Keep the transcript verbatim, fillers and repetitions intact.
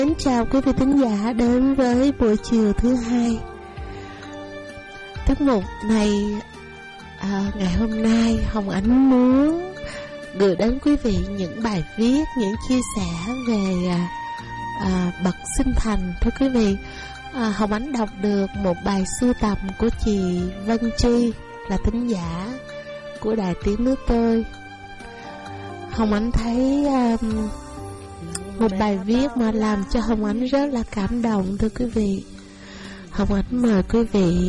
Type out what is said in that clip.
Xin chào quý vị thính giả đến với buổi chiều thứ hai. Tiết mục này à, ngày hôm nay Hồng Ánh muốn gửi đến quý vị những bài viết, những chia sẻ về à, à, bậc sinh thành. Thưa quý vị, à, Hồng Ánh đọc được một bài sưu tầm của chị Vân Chi, là thính giả của Đài Tiếng Nước Tôi. Hồng Ánh thấy à, một bài viết mà làm cho Hồng Ánh rất là cảm động. Thưa quý vị, Hồng Ánh mời quý vị